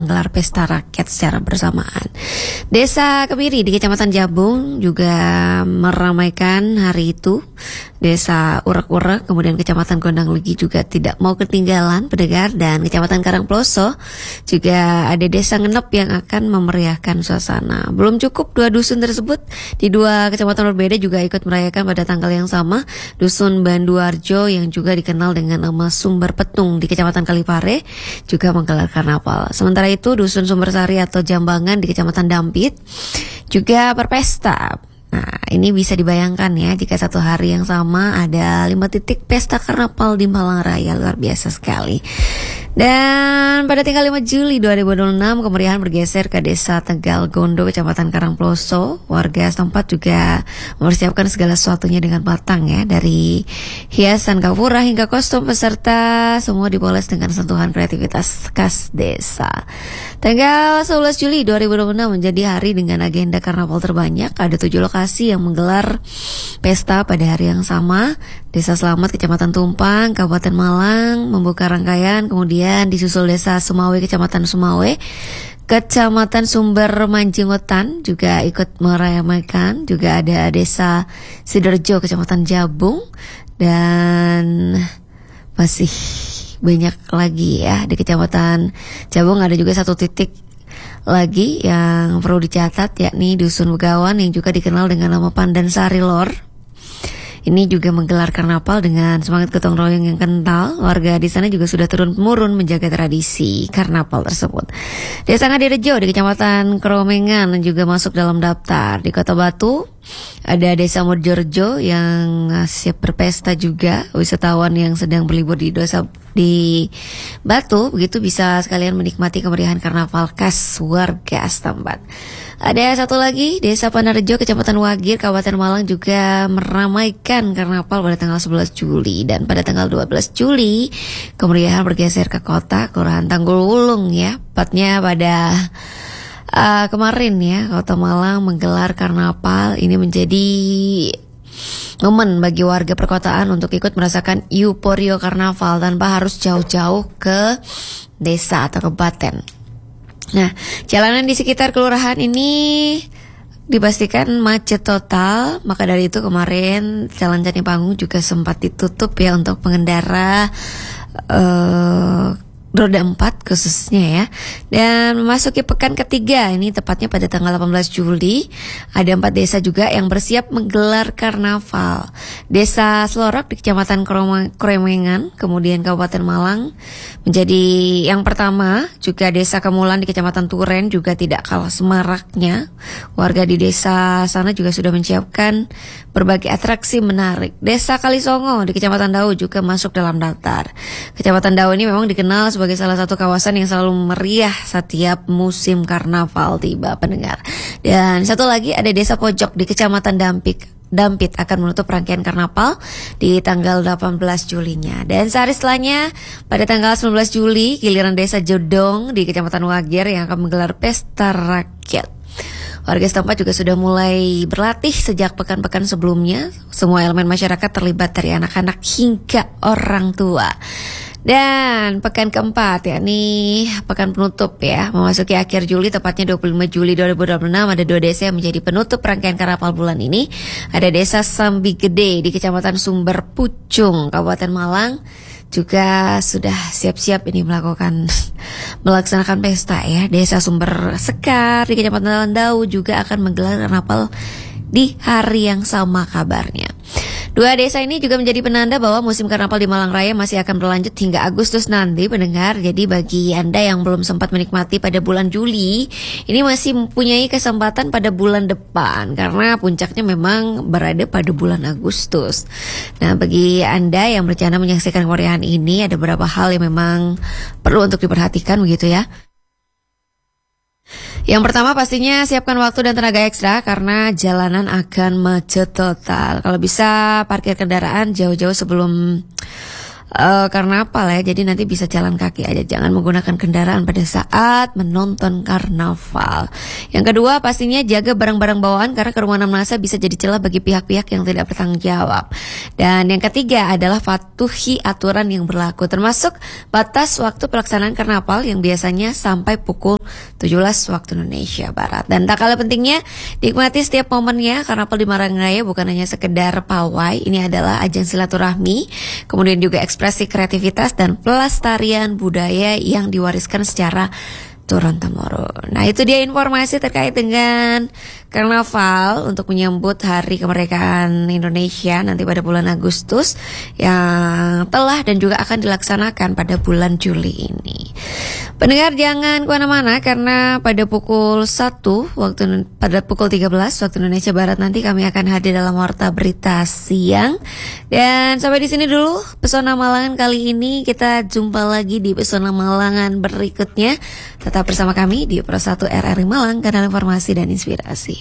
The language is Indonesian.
menggelar pesta rakyat secara bersamaan. Desa Kemiri di Kecamatan Jabung juga meramaikan hari itu. Desa Urak-Urak, kemudian Kecamatan Gondang Legi juga tidak mau ketinggalan pendengar, dan Kecamatan Karangploso juga ada desa Ngenep yang akan memeriahkan suasana. Belum cukup, dua dusun tersebut di dua kecamatan berbeda juga ikut merayakan pada tanggal yang sama. Dusun Banduarjo yang juga dikenal dengan nama Sumber Petung di Kecamatan Kalipare juga menggelar karnaval. Sementara itu Dusun Sumbersari atau Jambangan di Kecamatan Dampit juga berpesta. Nah, ini bisa dibayangkan ya, jika satu hari yang sama ada 5 titik pesta karnaval di Malang Raya, luar biasa sekali. Dan pada tanggal 5 Juli 2026, kemeriahan bergeser ke Desa Tegal Gondo, Kecamatan Karangploso. Warga setempat juga mempersiapkan segala sesuatunya dengan matang ya, dari hiasan gapura hingga kostum peserta, semua dipoles dengan sentuhan kreativitas khas desa. Tanggal 11 Juli 2026 menjadi hari dengan agenda karnaval terbanyak. Ada 7 lokasi yang menggelar pesta pada hari yang sama. Desa Selamat, Kecamatan Tumpang, Kabupaten Malang membuka rangkaian, kemudian disusul Desa Sumawe, Kecamatan Sumawe. Kecamatan Sumber Manjingotan juga ikut meramaikan. Juga ada Desa Sidoarjo, Kecamatan Jabung, dan masih banyak lagi ya. Di Kecamatan Jabung ada juga 1 titik lagi yang perlu dicatat, yakni Dusun Begawan yang juga dikenal dengan nama Pandan Sari Lor. Ini juga menggelar karnaval dengan semangat gotong royong yang kental. Warga di sana juga sudah turun-temurun menjaga tradisi karnaval tersebut. Desa Ngadirejo di Kecamatan Kromengan juga masuk dalam daftar. Di Kota Batu ada Desa Modjorjo yang siap berpesta juga. Wisatawan yang sedang berlibur di Batu begitu bisa sekalian menikmati kemeriahan karnaval khas warga setempat. Ada satu lagi, Desa Panarejo, Kecamatan Wagir, Kabupaten Malang juga meramaikan karnaval pada tanggal 11 Juli. Dan pada tanggal 12 Juli, kemeriahan bergeser ke kota Kelurahan Tanggul Wulung ya. Tepatnya pada kemarin ya, Kota Malang menggelar karnaval. Ini menjadi momen bagi warga perkotaan untuk ikut merasakan euforia karnaval tanpa harus jauh-jauh ke desa atau kabupaten. Nah, jalanan di sekitar kelurahan ini dipastikan macet total. Maka dari itu kemarin Jalan Candi Panggung juga sempat ditutup ya untuk pengendara roda 4 khususnya ya. Dan memasuki pekan ketiga, ini tepatnya pada tanggal 18 Juli, ada 4 desa juga yang bersiap menggelar karnaval. Desa Selorok di Kecamatan Kremengan, kemudian Kabupaten Malang menjadi yang pertama. Juga Desa Kemulan di Kecamatan Turen juga tidak kalah semaraknya. Warga di desa sana juga sudah menyiapkan berbagai atraksi menarik. Desa Kalisongo di Kecamatan Dau juga masuk dalam daftar. Kecamatan Dau ini memang dikenal sebagai salah satu kawasan yang selalu meriah setiap musim karnaval tiba, pendengar. Dan satu lagi ada Desa Pojok di Kecamatan Dampit akan menutup rangkaian karnaval di tanggal 18 Julinya. Dan sehari setelahnya pada tanggal 19 Juli giliran Desa Jodong di Kecamatan Wagir yang akan menggelar pesta rakyat. Warga setempat juga sudah mulai berlatih sejak pekan-pekan sebelumnya. Semua elemen masyarakat terlibat dari anak-anak hingga orang tua. Dan pekan keempat, yakni pekan penutup ya, memasuki akhir Juli, tepatnya 25 Juli 2026, ada 2 desa yang menjadi penutup rangkaian karnaval bulan ini. Ada Desa Sambi Gede di Kecamatan Sumber Pucung, Kabupaten Malang, juga sudah siap-siap ini melaksanakan pesta ya. Desa Sumber Sekar di Kecamatan Dau juga akan menggelar karnaval di hari yang sama kabarnya. 2 desa ini juga menjadi penanda bahwa musim karnaval di Malang Raya masih akan berlanjut hingga Agustus nanti, pendengar. Jadi bagi Anda yang belum sempat menikmati pada bulan Juli, ini masih mempunyai kesempatan pada bulan depan, karena puncaknya memang berada pada bulan Agustus. Nah, bagi Anda yang berencana menyaksikan kemeriahan ini, ada beberapa hal yang memang perlu untuk diperhatikan begitu ya. Yang pertama pastinya siapkan waktu dan tenaga ekstra karena jalanan akan macet total. Kalau bisa parkir kendaraan jauh-jauh sebelum karnaval ya. Jadi nanti bisa jalan kaki aja, jangan menggunakan kendaraan pada saat menonton karnaval. Yang kedua, pastinya jaga barang-barang bawaan karena kerumunan massa bisa jadi celah bagi pihak-pihak yang tidak bertanggung jawab. Dan yang ketiga adalah patuhi aturan yang berlaku, termasuk batas waktu pelaksanaan karnaval yang biasanya sampai pukul 17 waktu Indonesia Barat. Dan tak kalah pentingnya, nikmati setiap momennya. Karnaval di Marangraya bukan hanya sekedar pawai, ini adalah ajang silaturahmi, kemudian juga ekspresi kreativitas dan pelestarian budaya yang diwariskan secara turun-temurun. Nah, itu dia informasi terkait dengan karnaval untuk menyambut Hari Kemerdekaan Indonesia nanti pada bulan Agustus yang telah dan juga akan dilaksanakan pada bulan Juli ini. Pendengar jangan kemana-mana karena pada pukul 1 pada pukul 13 waktu Indonesia Barat nanti kami akan hadir dalam Warta Berita Siang. Dan sampai di sini dulu Pesona Malangan kali ini. Kita jumpa lagi di Pesona Malangan berikutnya. Tetap bersama kami di Pro 1 RRI Malang, kanal informasi dan inspirasi.